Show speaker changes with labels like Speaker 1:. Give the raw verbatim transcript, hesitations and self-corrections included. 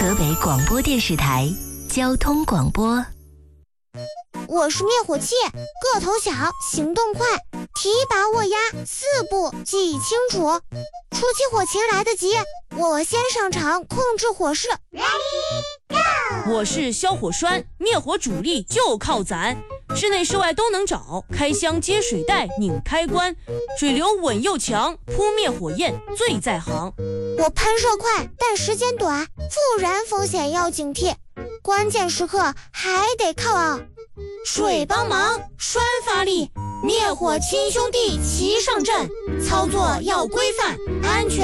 Speaker 1: 河北广播电视台交通广播。
Speaker 2: 我是灭火器，个头小，行动快，提拔握压，四步记忆清楚。出起火情来得及，我先上场控制火势。
Speaker 3: 我是消火栓，灭火主力就靠咱，室内室外都能找，开箱接水带，拧开关，水流稳又强，扑灭火焰最在行。
Speaker 2: 我喷射快，但时间短，复燃风险要警惕，关键时刻还得靠啊
Speaker 3: 水帮忙，栓发力，灭火亲兄弟齐上阵，操作要规范，安全